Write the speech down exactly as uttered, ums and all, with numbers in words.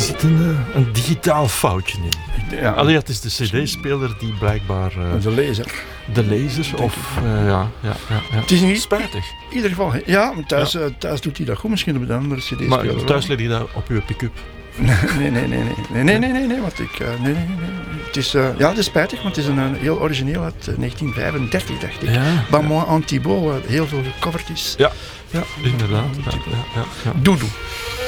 zit een, uh, een digitaal foutje in. Ja. Allee, het is de cd-speler die blijkbaar... Uh, de laser. De laser, of... Uh, ja, ja, ja, ja. Het is niet... Spijtig. In ieder geval, ja, thuis, ja. Uh, thuis doet hij dat goed. Misschien op de andere cd-speler. Maar thuis leg je dat op uw pick-up? Nee, nee, nee, nee, nee, nee, nee, nee, nee, want ik, uh, nee, nee, nee. Het is, uh, ja, het is spijtig, want het is een, een heel origineel uit uh, negentien vijfendertig, dacht ik. Ja, Bamon ja. Antibo, uh, heel veel gecoverd is. Ja, ja inderdaad. Ja, ja, ja, ja. Doedoe.